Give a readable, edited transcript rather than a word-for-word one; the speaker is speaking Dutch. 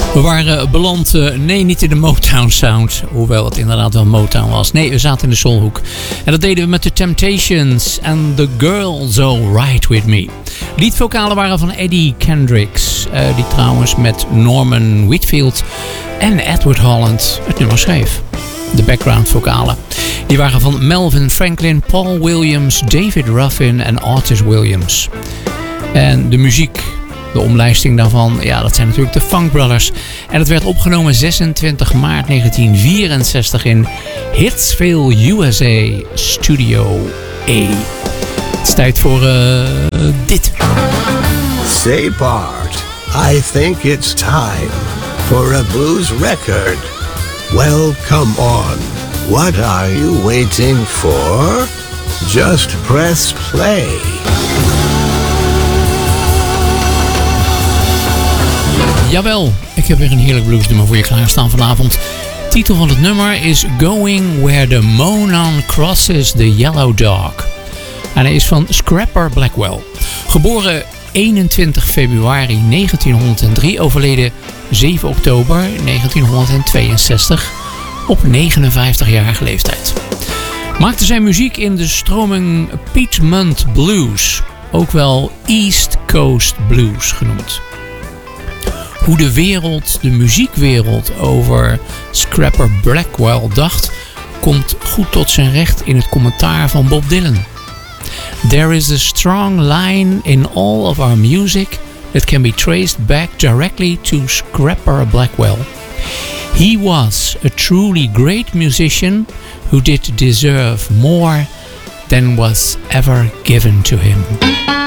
We waren beland, nee, niet in de Motown sound. Hoewel het inderdaad wel Motown was. Nee, we zaten in de soulhoek. En dat deden we met The Temptations en The Girl So Right With Me. Liedvokalen waren van Eddie Kendricks. Die trouwens met Norman Whitfield en Edward Holland het nummer schreef. De background vocalen. Die waren van Melvin Franklin, Paul Williams, David Ruffin en Otis Williams. En de muziek, de omlijsting daarvan, ja, dat zijn natuurlijk de Funk Brothers. En het werd opgenomen 26 maart 1964 in Hitsville, USA, Studio A. Het is tijd voor dit. Say Bart, I think it's time for a blues record. Well, come on. What are you waiting for? Just press play. Jawel, ik heb weer een heerlijk bluesnummer voor je klaarstaan vanavond. Titel van het nummer is Going Where the Monon Crosses the Yellow Dog. En hij is van Scrapper Blackwell. Geboren 21 februari 1903, overleden 7 oktober 1962 op 59-jarige leeftijd. Maakte zijn muziek in de stroming Piedmont Blues, ook wel East Coast Blues genoemd. Hoe de wereld, de muziekwereld over Scrapper Blackwell dacht, komt goed tot zijn recht in het commentaar van Bob Dylan. There is a strong line in all of our music that can be traced back directly to Scrapper Blackwell. He was a truly great musician who did deserve more than was ever given to him.